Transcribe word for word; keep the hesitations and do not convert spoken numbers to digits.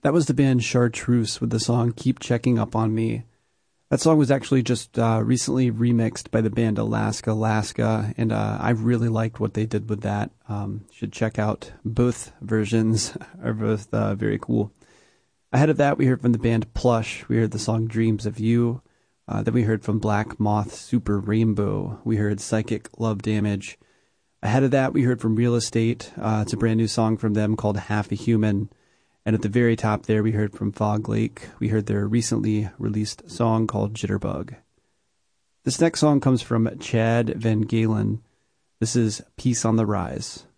That was the band Chartreuse with the song Keep Checking Up on Me. That song was actually just uh, recently remixed by the band Alaska Alaska, and uh, I really liked what they did with that. Um, you should check out both versions, are both uh, very cool. Ahead of that, we heard from the band Plush. We heard the song Dreams of You. Uh, then we heard from Black Moth Super Rainbow. We heard Psychic Love Damage. Ahead of that, we heard from Real Estate. Uh, it's a brand new song from them called Half a Human. And at the very top there, we heard from Fog Lake. We heard their recently released song called Jitterbug. This next song comes from Chad Van Galen. This is Peace on the Rise.